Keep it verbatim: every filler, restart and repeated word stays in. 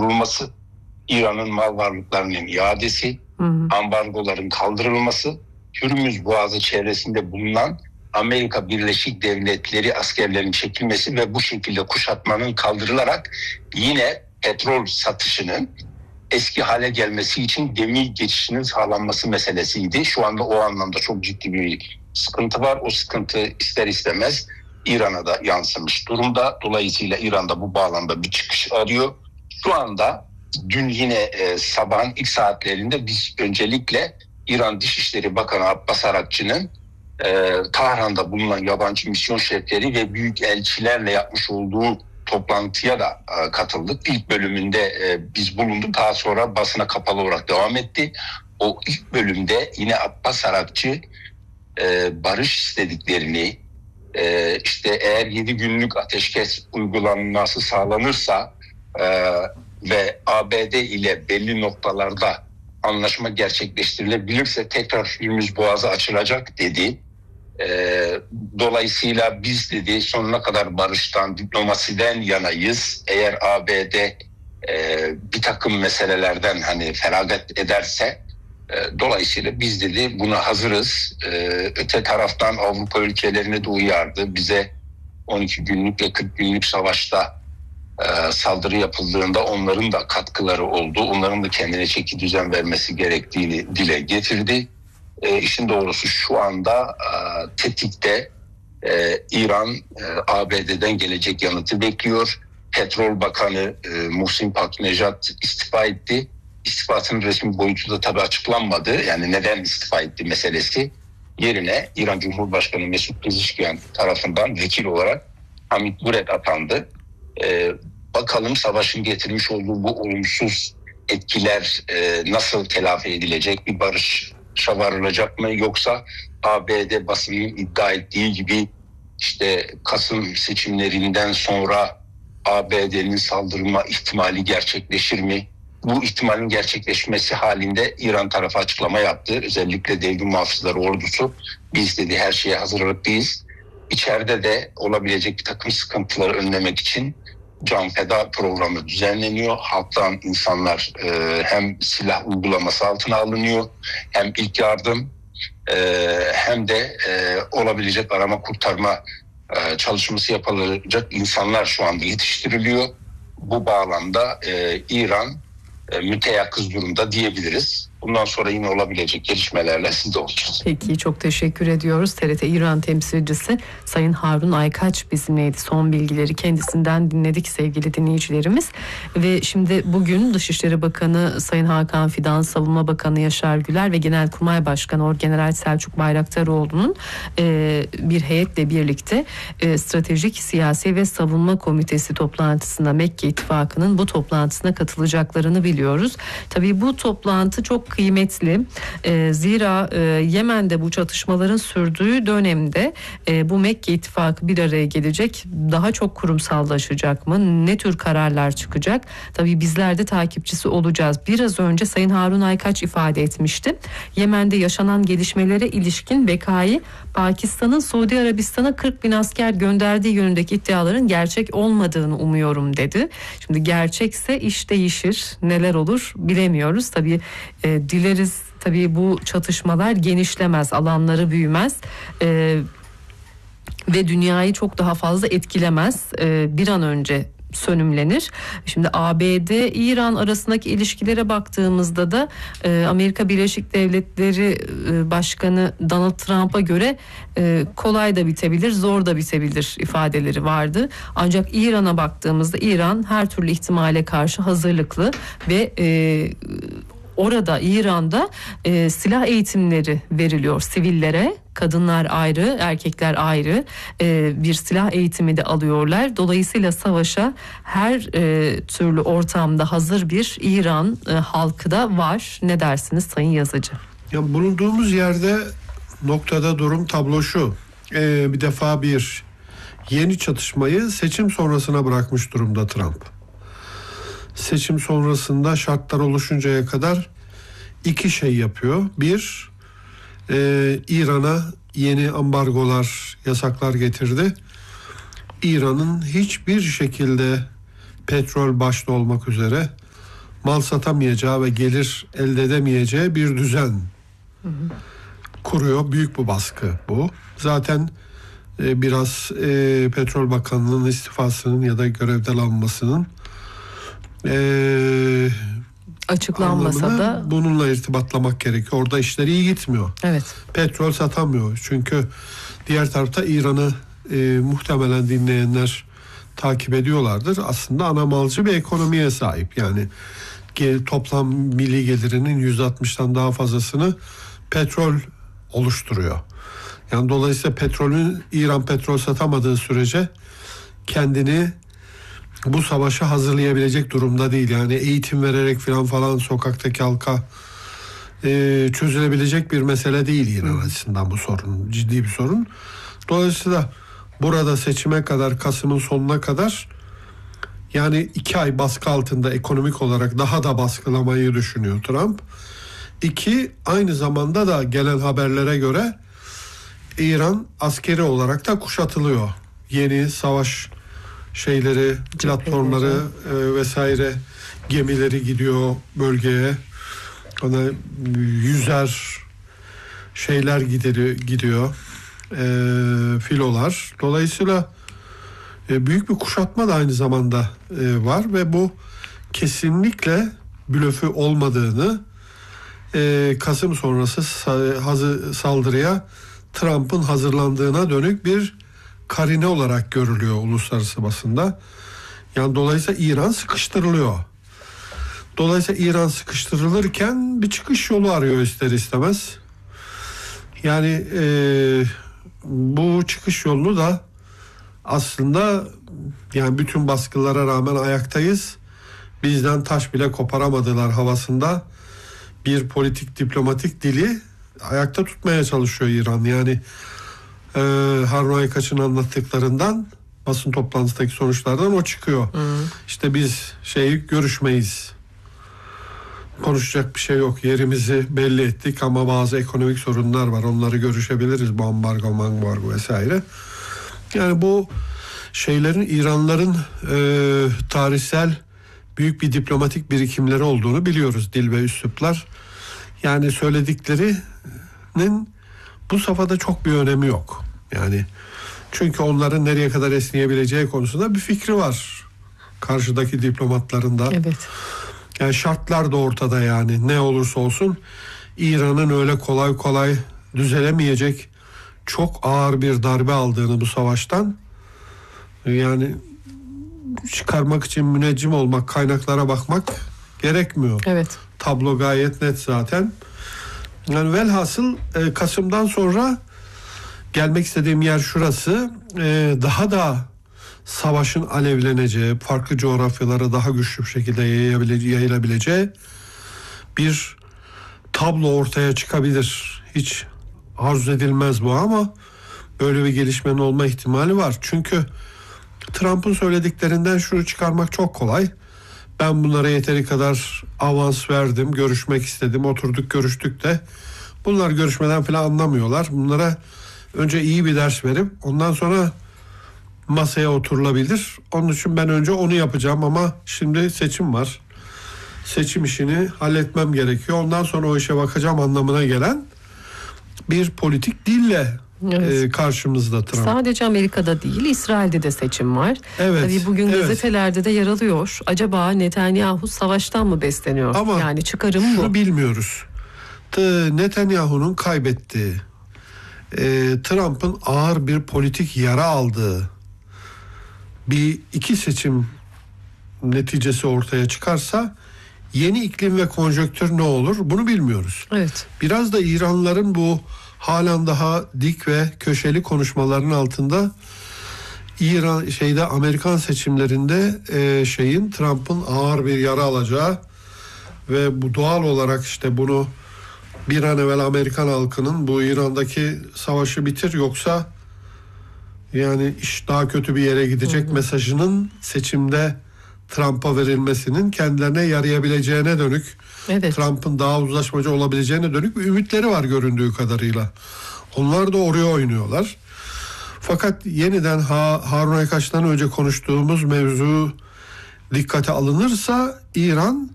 durdurulması, İran'ın mal varlıklarının iadesi, hı hı. ambargoların kaldırılması, Hürmüz Boğazı çevresinde bulunan Amerika Birleşik Devletleri askerlerinin çekilmesi ve bu şekilde kuşatmanın kaldırılarak yine petrol satışının eski hale gelmesi için demir geçişinin sağlanması meselesiydi. Şu anda o anlamda çok ciddi bir sıkıntı var. O sıkıntı ister istemez İran'a da yansımış durumda. Dolayısıyla İran'da bu bağlamda bir çıkış arıyor. Şu anda dün yine e, sabahın ilk saatlerinde biz öncelikle İran Dışişleri Bakanı Abbas Arakçı'nın e, Tahran'da bulunan yabancı misyon şefleri ve büyük elçilerle yapmış olduğu toplantıya da e, katıldık. İlk bölümünde e, biz bulunduk. Daha sonra basına kapalı olarak devam etti. O ilk bölümde yine Abbas Arakçı e, barış istediklerini, e, işte eğer yedi günlük ateşkes uygulanması sağlanırsa e, ve A B D ile belli noktalarda anlaşma gerçekleştirilebilirse tekrar Hürmüz Boğazı açılacak dedi. E, dolayısıyla biz dedi sonuna kadar barıştan, diplomasiden yanayız. Eğer A B D e, bir takım meselelerden hani feragat ederse e, dolayısıyla biz dedi buna hazırız. E, öte taraftan Avrupa ülkelerine de uyardı. Bize on iki günlük ve kırk günlük savaşta e, saldırı yapıldığında onların da katkıları oldu. Onların da kendine çeki düzen vermesi gerektiğini dile getirdi. E, işin doğrusu şu anda e, tetikte e, İran e, A B D'den gelecek yanıtı bekliyor. Petrol Bakanı e, Muhsin Paknejad istifa etti. İstifasının resmi boyutu da tabii açıklanmadı. Yani neden istifa etti meselesi. Yerine İran Cumhurbaşkanı Mesut Pezeshkian tarafından vekil olarak Hamid Buret atandı. E, bakalım savaşın getirmiş olduğu bu olumsuz etkiler e, nasıl telafi edilecek? Bir barış varılacak mı, yoksa A B D basının iddia ettiği gibi işte Kasım seçimlerinden sonra A B D'nin saldırma ihtimali gerçekleşir mi? Bu ihtimalin gerçekleşmesi halinde İran tarafı açıklama yaptı. Özellikle devrim muhafızları ordusu biz dedi her şeye hazırlıklıyız. İçeride de olabilecek bir takım sıkıntıları önlemek için can feda programı düzenleniyor. Halktan insanlar e, hem silah uygulaması altına alınıyor, hem ilk yardım e, hem de e, olabilecek arama kurtarma e, çalışması yapılacak insanlar şu anda yetiştiriliyor. Bu bağlamda e, İran e, müteyakkız durumda diyebiliriz. Bundan sonra yine olabilecek gelişmelerle sizde olacağız. Peki, çok teşekkür ediyoruz. T R T İran temsilcisi Sayın Harun Aykaç bizimleydi. Son bilgileri kendisinden dinledik sevgili dinleyicilerimiz. Ve şimdi bugün Dışişleri Bakanı Sayın Hakan Fidan, Savunma Bakanı Yaşar Güler ve Genelkurmay Başkanı Orgeneral Selçuk Bayraktaroğlu'nun e, bir heyetle birlikte e, Stratejik Siyasi ve Savunma Komitesi toplantısına, Mekke İttifakı'nın bu toplantısına katılacaklarını biliyoruz. Tabii bu toplantı çok kıymetli. E, zira e, Yemen'de bu çatışmaların sürdüğü dönemde e, bu Mekke İttifakı bir araya gelecek. Daha çok kurumsallaşacak mı? Ne tür kararlar çıkacak? Tabii bizler de takipçisi olacağız. Biraz önce Sayın Harun Aykaç ifade etmişti. Yemen'de yaşanan gelişmelere ilişkin bekayı Pakistan'ın Suudi Arabistan'a kırk bin asker gönderdiği yönündeki iddiaların gerçek olmadığını umuyorum dedi. Şimdi gerçekse iş değişir. Neler olur bilemiyoruz. Tabii e, dileriz tabii bu çatışmalar genişlemez, alanları büyümez e, ve dünyayı çok daha fazla etkilemez. E, bir an önce sönümlenir. Şimdi A B D-İran arasındaki ilişkilere baktığımızda da e, Amerika Birleşik Devletleri e, Başkanı Donald Trump'a göre e, kolay da bitebilir, zor da bitebilir ifadeleri vardı. Ancak İran'a baktığımızda İran her türlü ihtimale karşı hazırlıklı ve e, orada İran'da e, silah eğitimleri veriliyor sivillere. Kadınlar ayrı, erkekler ayrı e, bir silah eğitimi de alıyorlar. Dolayısıyla savaşa her e, türlü ortamda hazır bir İran e, halkı da var. Ne dersiniz Sayın Yazıcı? Ya bulunduğumuz yerde noktada durum tablo şu. Ee, bir defa bir yeni çatışmayı seçim sonrasına bırakmış durumda Trump. Seçim sonrasında şartlar oluşuncaya kadar iki şey yapıyor. Bir, e, İran'a yeni ambargolar, yasaklar getirdi. İran'ın hiçbir şekilde petrol başta olmak üzere mal satamayacağı ve gelir elde edemeyeceği bir düzen hı hı. kuruyor. Büyük bir baskı bu. Zaten e, biraz e, Petrol Bakanlığı'nın istifasının ya da görevden alınmasının e, açıklanmasa da bununla irtibatlamak gerekiyor. Orada işleri iyi gitmiyor. Evet. Petrol satamıyor. Çünkü diğer tarafta İran'ı e, muhtemelen dinleyenler takip ediyorlardır. Aslında ana malcı bir ekonomiye sahip. Yani toplam milli gelirinin yüzde altmıştan daha fazlasını petrol oluşturuyor. Yani dolayısıyla petrolün İran petrol satamadığı sürece kendini bu savaşa hazırlayabilecek durumda değil. Yani eğitim vererek falan falan sokaktaki halka e, çözülebilecek bir mesele değil İran açısından bu sorun. Ciddi bir sorun. Dolayısıyla burada seçime kadar, Kasım'ın sonuna kadar yani iki ay baskı altında ekonomik olarak daha da baskılamayı düşünüyor Trump. İki, aynı zamanda da gelen haberlere göre İran askeri olarak da kuşatılıyor. Yeni savaş şeyleri, platformları e, vesaire gemileri gidiyor bölgeye. Ona yüzer şeyler gidiyor, gidiyor. E, filolar. Dolayısıyla e, büyük bir kuşatma da aynı zamanda e, var ve bu kesinlikle blöfü olmadığını e, Kasım sonrası sa- saldırıya Trump'ın hazırlandığına dönük bir karine olarak görülüyor uluslararası basında. Yani dolayısıyla İran sıkıştırılıyor. Dolayısıyla İran sıkıştırılırken bir çıkış yolu arıyor ister istemez. Yani e, bu çıkış yolunu da aslında yani bütün baskılara rağmen ayaktayız. Bizden taş bile koparamadılar havasında bir politik diplomatik dili ayakta tutmaya çalışıyor İran. Yani e, Harun Aykaç'ın anlattıklarından, basın toplantısındaki sonuçlardan o çıkıyor. Hı. İşte biz şey görüşmeyiz. Konuşacak bir şey yok. Yerimizi belli ettik ama bazı ekonomik sorunlar var. Onları görüşebiliriz. Bu ambargo, ambargo vesaire. Yani bu şeylerin İranlıların e, tarihsel büyük bir diplomatik birikimleri olduğunu biliyoruz. Dil ve üsluplar. Yani söylediklerinin bu safhada çok bir önemi yok. Yani çünkü onların nereye kadar esneyebileceği konusunda bir fikri var. Karşıdaki diplomatların da. Evet. Yani şartlar da ortada yani. Ne olursa olsun İran'ın öyle kolay kolay düzelemeyecek çok ağır bir darbe aldığını bu savaştan yani çıkarmak için müneccim olmak, kaynaklara bakmak gerekmiyor. Evet. Tablo gayet net zaten. Yani velhasıl e, Kasım'dan sonra gelmek istediğim yer şurası. E, daha da savaşın alevleneceği, farklı coğrafyalara daha güçlü bir şekilde yayılabileceği bir tablo ortaya çıkabilir. Hiç arzu edilmez bu ama böyle bir gelişmenin olma ihtimali var. Çünkü Trump'ın söylediklerinden şunu çıkarmak çok kolay. Ben bunlara yeteri kadar avans verdim, görüşmek istedim, oturduk görüştük de bunlar görüşmeden falan anlamıyorlar. Bunlara önce iyi bir ders verip ondan sonra masaya oturulabilir. Onun için ben önce onu yapacağım ama şimdi seçim var. Seçim işini halletmem gerekiyor. Ondan sonra o işe bakacağım anlamına gelen bir politik dille evet. e, karşımızda Trump. Sadece Amerika'da değil, İsrail'de de seçim var. Evet. Tabii bugün evet. gazetelerde de yer alıyor. Acaba Netanyahu savaştan mı besleniyor? Ama yani çıkarım bu. Şunu bilmiyoruz. Netanyahu'nun kaybettiği, e, Trump'ın ağır bir politik yara aldığı bir iki seçim neticesi ortaya çıkarsa yeni iklim ve konjonktür ne olur bunu bilmiyoruz. Evet. Biraz da İranlıların bu halen daha dik ve köşeli konuşmaların altında İran şeyde Amerikan seçimlerinde e, şeyin Trump'ın ağır bir yara alacağı ve bu doğal olarak işte bunu bir an evvel Amerikan halkının bu İran'daki savaşı bitir yoksa yani iş daha kötü bir yere gidecek hı hı. mesajının seçimde Trump'a verilmesinin kendilerine yarayabileceğine dönük, evet. Trump'ın daha uzlaşmacı olabileceğine dönük bir ümitleri var göründüğü kadarıyla. Onlar da oraya oynuyorlar. Fakat yeniden ha, Harun Aykaç'tan önce konuştuğumuz mevzu dikkate alınırsa İran